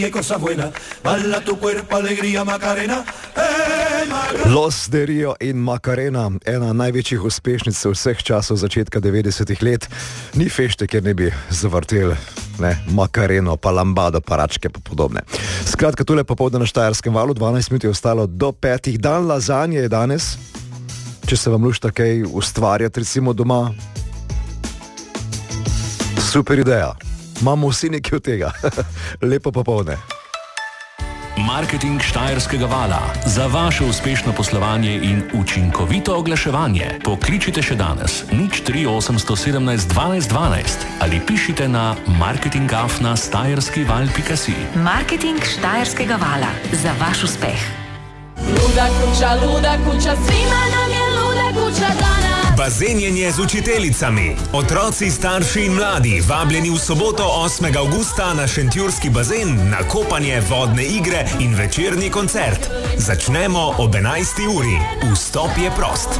cosa buena, bala tu cuerpo, alegría, Macarena, Macarena. Los de Rio in Macarena, ena največjih uspešnic vseh časov začetka 90-ih let. Ni fešte, kjer ne bi zavrtel Macareno, pa lambado, pa račke, pa podobne. Skratka, tule popovdne na Štajerskem valu, 12 minut je ostalo do 5. Dan lazanje je danes. Če se vam lušta kaj ustvarjati, recimo doma, super ideja. Imamo vsi nekaj od tega. Lepo popovdne. Marketing Štajerskega vala. Za vaše uspešno poslovanje in učinkovito oglaševanje pokličite še danes 03817 12 12 ali pišite na marketing@štajerskival.si. Marketing Štajerskega vala. Za vaš uspeh. Luda kuća, svima nam je luda kuća dana. Bazenjenje z učiteljicami. Otroci, starši in mladi vabljeni v soboto 8. avgusta na šentjurski bazen na kopanje, vodne igre in večerni koncert. Začnemo ob 11. uri. Vstop je prost.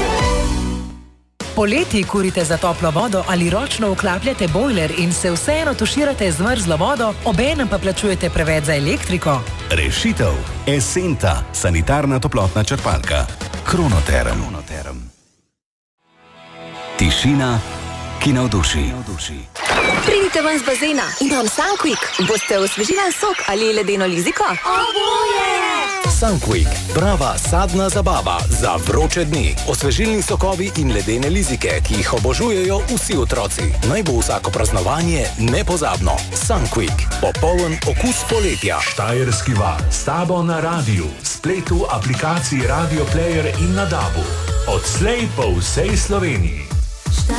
Poleti kurite za toplo vodo ali ročno vklapljate bojler in se vseeno tuširate z mrzlo vodo, obenem pa plačujete preveč za elektriko? Rešitev. Esenta, sanitarna toplotna črpalka. Kronoterm. Tišina, ki navduši. Pridite ven z bazena, imam Sunquick. Boste osvežilen sok ali ledeno liziko? Oboje! Sunquick, prava sadna zabava za vroče dni. Osvežilni sokovi in ledene lizike, ki jih obožujejo vsi otroci. Naj bo vsako praznovanje nepozabno. Sunquick, popoln okus poletja. Štajerski val, s tabo na radiju, spletu, aplikaciji Radio Player in na DAB-u. Odslej po vsej Sloveniji.